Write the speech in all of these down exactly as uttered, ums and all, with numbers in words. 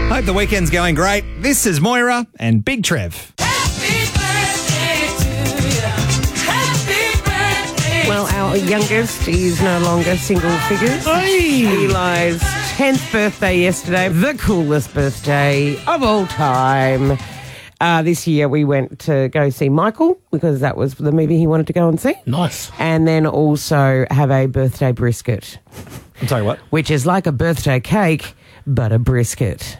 Hope the weekend's going great. This is Moira and Big Trev. Well, our youngest is no longer single figures. Hey. Eli's tenth birthday yesterday, the coolest birthday of all time. Uh, this year we went to go see Michael because that was the movie he wanted to go and see. Nice. And then also have a birthday brisket, I'm sorry, what? which is like a birthday cake, but a brisket.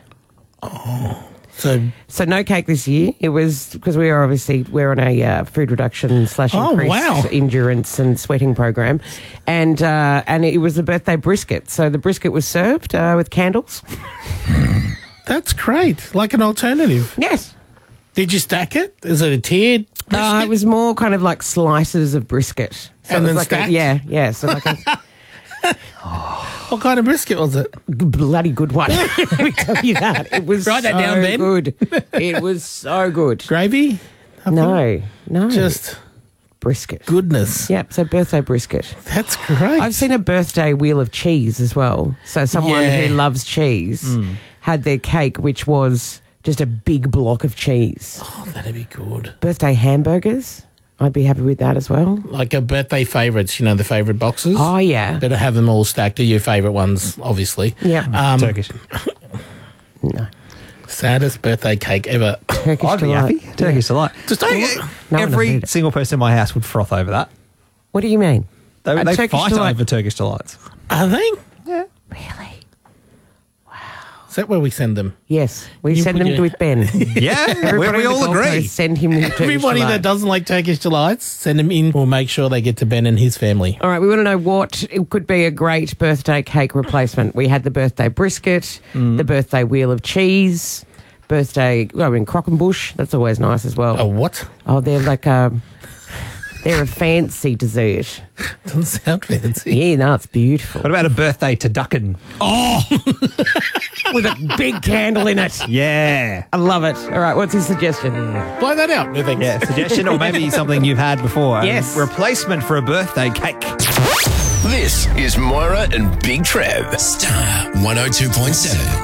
So, So no cake this year. It was because we are obviously we're on a uh, food reduction slash Oh, increased wow. endurance and sweating program, and uh, and it was a birthday brisket. So the brisket was served uh, with candles. that's great. Like an alternative. Yes, Did you stack it? Is it a tiered uh, brisket? it was more kind of like slices of brisket. So And it was then like stacked? A, yeah, yeah. So like a What kind of brisket was it? bloody good one. Let me tell you that it was Write that so down, Ben. good. It was so good. Gravy? No, no, Just brisket. goodness. Yep. So birthday brisket. That's great. I've seen a birthday wheel of cheese as well. So someone Yeah. who loves cheese had their cake, which was just a big block of cheese. Oh, that'd be good. Birthday hamburgers, I'd be happy with that as well. Like a birthday favourites, you know, the favourite boxes. Oh, yeah. Better have them all stacked. Are your favourite ones, obviously. Yep. Um, Turkish. No. Saddest birthday cake ever. Turkish I'd be delight. happy. Turkish delight. Just No one Every would. single person in my house would froth over that. What do you mean? They, A they Turkish fight delight. over Turkish delights. Are they? Yeah. Really? Is that where we send them? Yes. We You send put them your- with Ben. Yeah, we, Everybody we on the all Gold agree. Coast, send him the Turkish Everybody delight. that doesn't like Turkish delights, send them in. We'll make sure they get to Ben and his family. All right, we want to know what it could be a great birthday cake replacement. We had the birthday brisket, the birthday wheel of cheese, birthday, I mean, Crockenbush. That's always nice as well. A what? Oh, they're like a, they're a fancy dessert. Doesn't sound fancy. Yeah, no, it's beautiful. What about a birthday to Duckin? With a big candle in it. Yeah. I love it. All right, what's his suggestion? Blow that out. No thanks. Yeah, suggestion or maybe something you've had before. Yes. A replacement for a birthday cake. This is Moira and Big Trev. Star one oh two point seven.